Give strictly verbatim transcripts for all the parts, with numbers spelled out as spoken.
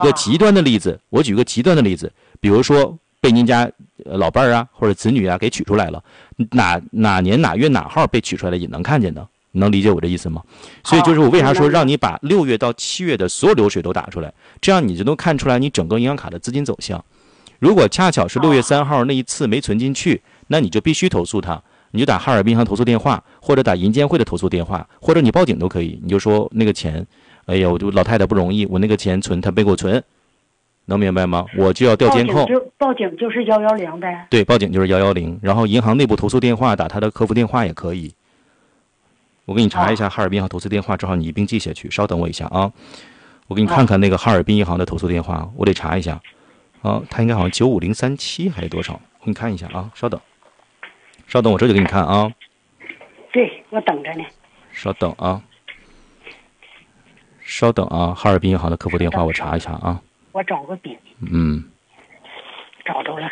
一个极端的例子，我举个极端的例子，比如说被您家老伴儿啊或者子女啊给取出来了，哪哪年哪月哪号被取出来的也能看见的，你能理解我这意思吗？所以就是我为啥说让你把六月到七月的所有流水都打出来，这样你就能看出来你整个银行卡的资金走向。如果恰巧是六月三号那一次没存进去，那你就必须投诉他。你就打哈尔滨银行投诉电话，或者打银监会的投诉电话，或者你报警都可以。你就说那个钱，哎呀，我就老太太不容易，我那个钱存，她没给我存，能明白吗？我就要调监控。 报警就报警就是幺幺零呗。 对，报警就是幺幺零，然后银行内部投诉电话打他的客服电话也可以。我给你查一下哈尔滨银行投诉电话，正好你一并记下去。稍等我一下啊，我给你看看那个哈尔滨银行的投诉电话，我得查一下。啊，他应该好像九五零三七还是多少？我给你看一下啊，稍等。稍等，我这就给你看啊。 对，我等着呢。 稍等啊，稍等啊，哈尔滨银行的客服电话我查一下啊。 我找个笔。 嗯。 找着了。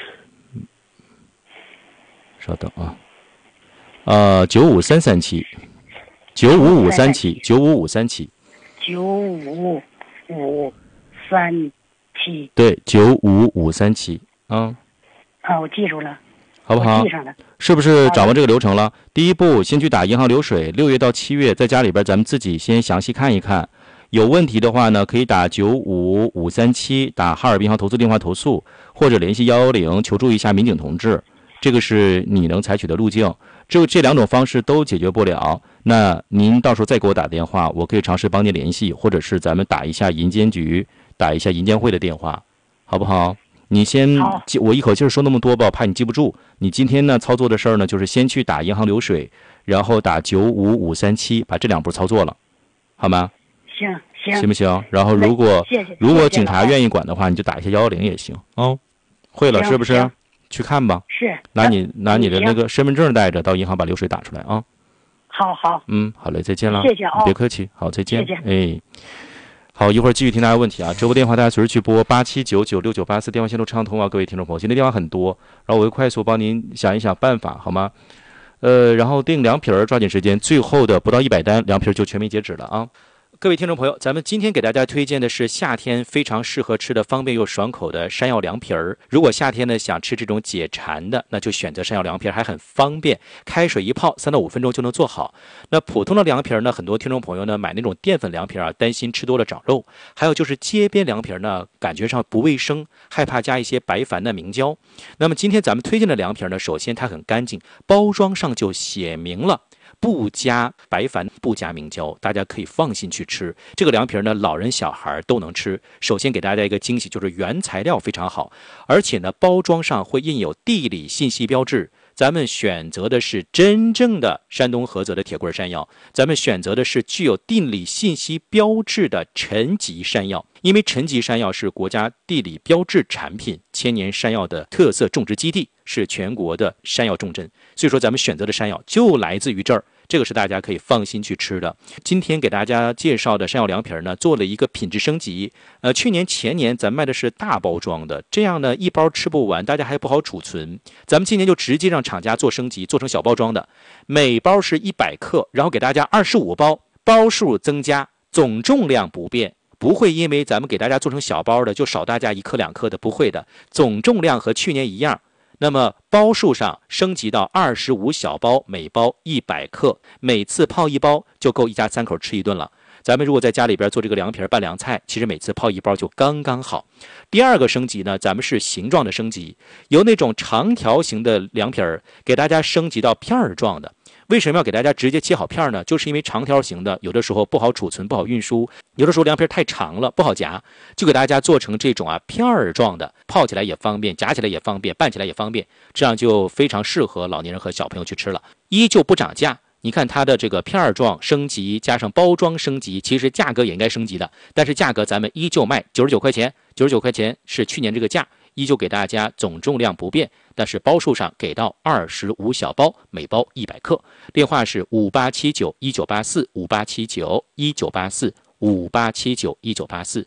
稍等啊。呃，九五三三七，九五五三七，九五五三七。 九五五三七。 对，九五五三七啊。 啊，我记住了。 好不好？是不是掌握这个流程了？第一步，先去打银行流水，六月到七月，在家里边咱们自己先详细看一看。有问题的话呢，可以打九五五三七，打哈尔滨银行投诉电话投诉，或者联系幺幺零求助一下民警同志。这个是你能采取的路径。这这两种方式都解决不了，那您到时候再给我打电话，我可以尝试帮您联系，或者是咱们打一下银监局，打一下银监会的电话，好不好？你先记，我一口气说那么多吧，怕你记不住。你今天呢操作的事儿呢，就是先去打银行流水，然后打九五五三七，把这两步操作了，好吗？ 行行， 行不行？然后如果谢谢如果警察愿意管的话，你就打一下幺幺零也行哦。会了是不是？去看吧。 是。 拿你拿你的那个身份证带着到银行把流水打出来啊。 好好。 嗯，好嘞，再见了。 谢谢啊。 别客气，好，再见。 谢谢。 哎。好，一会儿继续听大家问题啊！直播电话大家随时去拨八七九九六九八四，电话线路畅通啊！各位听众朋友，今天电话很多，然后我会快速帮您想一想办法，好吗？呃，然后订凉皮儿，抓紧时间，最后的不到一百单，凉皮儿就全面截止了啊！各位听众朋友，咱们今天给大家推荐的是夏天非常适合吃的方便又爽口的山药凉皮儿。如果夏天呢想吃这种解馋的，那就选择山药凉皮儿，还很方便，开水一泡，三到五分钟就能做好。那普通的凉皮儿呢，很多听众朋友呢买那种淀粉凉皮儿啊，担心吃多了长肉；还有就是街边凉皮儿呢，感觉上不卫生，害怕加一些白矾的明胶。那么今天咱们推荐的凉皮儿呢，首先它很干净，包装上就写明了不加白矾，不加明胶，大家可以放心去吃。这个凉皮呢，老人小孩都能吃。首先给大家一个惊喜，就是原材料非常好，而且呢，包装上会印有地理信息标志。咱们选择的是真正的山东菏泽的铁棍山药，咱们选择的是具有地理信息标志的陈吉山药，因为陈吉山药是国家地理标志产品，千年山药的特色种植基地，是全国的山药重镇，所以说咱们选择的山药就来自于这儿。这个是大家可以放心去吃的。今天给大家介绍的山药凉皮呢，做了一个品质升级。呃，去年前年咱卖的是大包装的，这样呢一包吃不完，大家还不好储存。咱们今年就直接让厂家做升级，做成小包装的，每包是一百克，然后给大家二十五包，包数增加，总重量不变。不会因为咱们给大家做成小包的就少大家一克两克的，不会的，总重量和去年一样。那么包数上升级到二十五小包，每包一百克，每次泡一包就够一家三口吃一顿了。咱们如果在家里边做这个凉皮拌凉菜，其实每次泡一包就刚刚好。第二个升级呢，咱们是形状的升级，由那种长条形的凉皮儿给大家升级到片儿状的。为什么要给大家直接切好片呢？就是因为长条形的有的时候不好储存，不好运输，有的时候凉皮太长了不好夹，就给大家做成这种啊片儿状的，泡起来也方便，夹起来也方便，拌起来也方便，这样就非常适合老年人和小朋友去吃了。依旧不涨价，你看它的这个片儿状升级加上包装升级，其实价格也应该升级的，但是价格咱们依旧卖九十九块钱，九十九块钱是去年这个价，依旧给大家总重量不变，但是包数上给到二十五小包，每包一百克。电话是五八七九一九八四，五八七九一九八四，五八七九一九八四。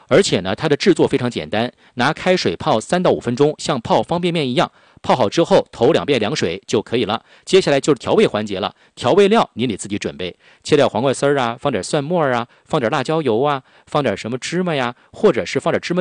而且呢，它的制作非常简单，拿开水泡三到五分钟，像泡方便面一样。泡好之后，头两遍凉水就可以了。接下来就是调味环节了，调味料你得自己准备，切掉黄瓜丝儿啊，放点蒜末啊，放点辣椒油啊，放点什么芝麻呀，或者是放点芝麻